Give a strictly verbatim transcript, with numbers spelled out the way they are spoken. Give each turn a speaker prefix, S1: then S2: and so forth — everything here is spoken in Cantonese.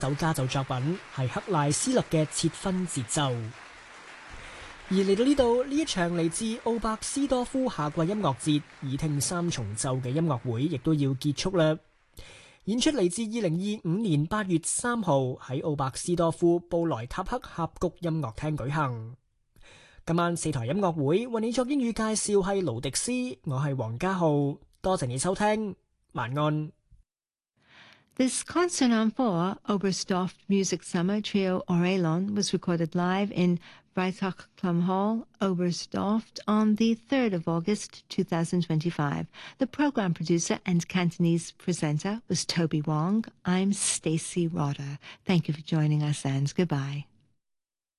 S1: 首家奏作品係克賴斯勒嘅切分節奏。而嚟到呢度，呢一場嚟自奧伯斯多夫夏季音樂節耳聽三重奏嘅音樂會亦都要結束啦。演出嚟自二零二五年八月三號喺奧伯斯多夫布萊塔克峽谷音樂廳舉行。今晚四台音樂會為你作英語介紹係勞迪斯，我係黃家浩，多謝你收聽，晚安。
S2: This concert on four, Oberstdorf Music Summer Trio Orelon, was recorded live in Freitagklum Hall, Oberstdorf, on the third of August, two thousand twenty-five. The program producer and Cantonese presenter was Toby Wong. I'm Stacey Rotter. Thank you for joining us, and goodbye.